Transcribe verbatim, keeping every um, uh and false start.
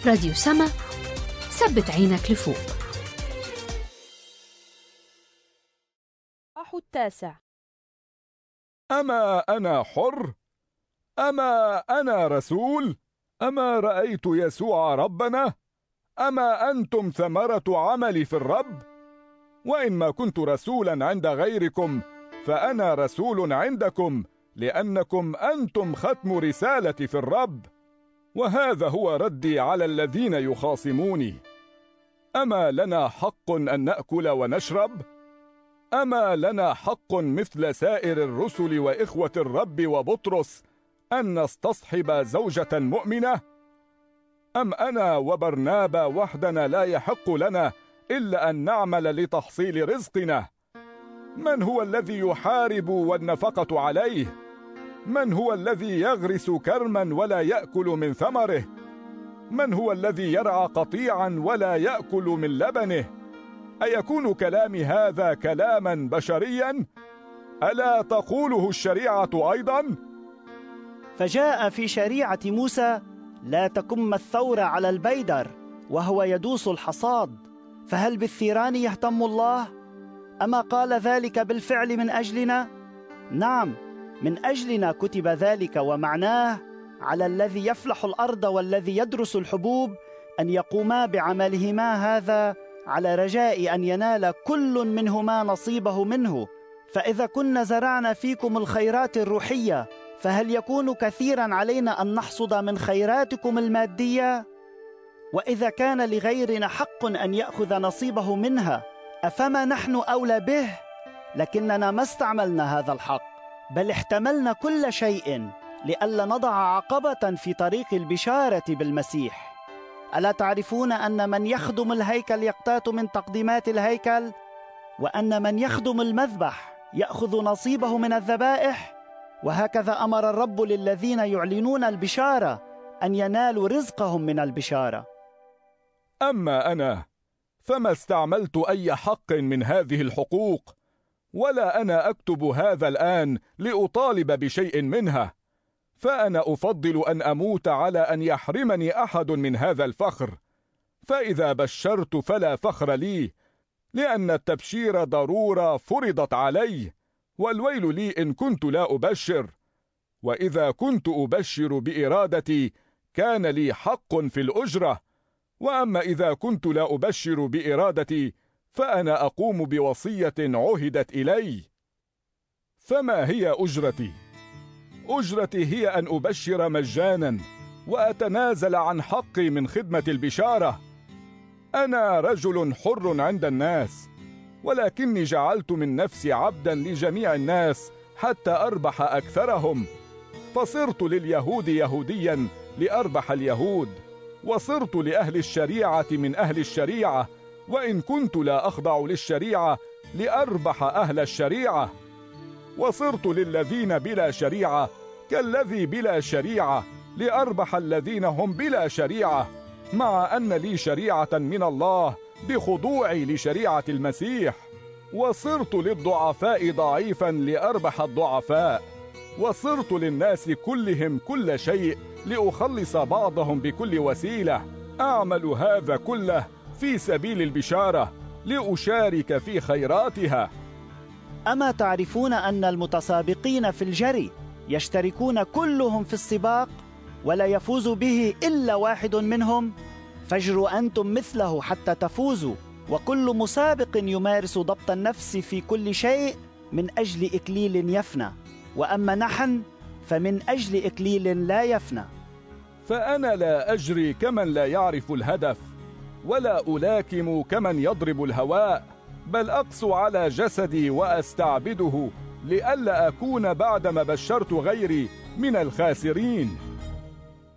راديو سما، ثبت عينك لفوق. التاسع. أما أنا حر؟ أما أنا رسول؟ أما رأيت يسوع ربنا؟ أما أنتم ثمرة عملي في الرب؟ وإن ما كنت رسولا عند غيركم فأنا رسول عندكم، لأنكم أنتم ختم رسالتي في الرب. وهذا هو ردي على الذين يخاصموني. أما لنا حق أن نأكل ونشرب؟ أما لنا حق مثل سائر الرسل وإخوة الرب وبطرس أن نستصحب زوجة مؤمنة؟ أم أنا وبرنابا وحدنا لا يحق لنا إلا أن نعمل لتحصيل رزقنا؟ من هو الذي يحارب والنفقة عليه؟ من هو الذي يغرس كرما ولا يأكل من ثمره؟ من هو الذي يرعى قطيعا ولا يأكل من لبنه؟ أيكون كلامي هذا كلاما بشريا؟ ألا تقوله الشريعة أيضا؟ فجاء في شريعة موسى: لا تكم الثور على البيدر وهو يدوس الحصاد، فهل بالثيران يهتم الله؟ أما قال ذلك بالفعل من أجلنا؟ نعم، من أجلنا كتب ذلك، ومعناه على الذي يفلح الأرض والذي يدرس الحبوب أن يقوما بعملهما هذا، على رجاء أن ينال كل منهما نصيبه منه. فإذا كنا زرعنا فيكم الخيرات الروحية، فهل يكون كثيرا علينا أن نحصد من خيراتكم المادية؟ وإذا كان لغيرنا حق أن يأخذ نصيبه منها، أفما نحن أولى به؟ لكننا ما استعملنا هذا الحق، بل احتملنا كل شيء لئلا نضع عقبة في طريق البشارة بالمسيح. ألا تعرفون أن من يخدم الهيكل يقتات من تقديمات الهيكل، وأن من يخدم المذبح يأخذ نصيبه من الذبائح؟ وهكذا أمر الرب للذين يعلنون البشارة أن ينالوا رزقهم من البشارة. أما أنا فما استعملت أي حق من هذه الحقوق، ولا أنا أكتب هذا الآن لأطالب بشيء منها، فأنا أفضل أن أموت على أن يحرمني أحد من هذا الفخر. فإذا بشرت فلا فخر لي، لأن التبشير ضرورة فرضت علي، والويل لي إن كنت لا أبشر. وإذا كنت أبشر بإرادتي كان لي حق في الأجرة، وأما إذا كنت لا أبشر بإرادتي فأنا أقوم بوصية عهدت إلي. فما هي أجرتي؟ أجرتي هي أن أبشر مجانا وأتنازل عن حقي من خدمة البشارة. أنا رجل حر عند الناس، ولكني جعلت من نفسي عبدا لجميع الناس حتى أربح أكثرهم، فصرت لليهود يهوديا لأربح اليهود، وصرت لأهل الشريعة من أهل الشريعة، وإن كنت لا أخضع للشريعة لأربح أهل الشريعة، وصرت للذين بلا شريعة كالذي بلا شريعة لأربح الذين هم بلا شريعة، مع أن لي شريعة من الله بخضوعي لشريعة المسيح. وصرت للضعفاء ضعيفا لأربح الضعفاء، وصرت للناس كلهم كل شيء لأخلص بعضهم بكل وسيلة. أعمل هذا كله في سبيل البشارة لأشارك في خيراتها. أما تعرفون أن المتسابقين في الجري يشتركون كلهم في السباق، ولا يفوز به إلا واحد منهم؟ فاجروا أنتم مثله حتى تفوزوا. وكل مسابق يمارس ضبط النفس في كل شيء من أجل إكليل يفنى، وأما نحن فمن أجل إكليل لا يفنى. فأنا لا أجري كمن لا يعرف الهدف، ولا ألاكم كمن يضرب الهواء، بل أقسو على جسدي وأستعبده، لئلا أكون بعدما بشرت غيري من الخاسرين.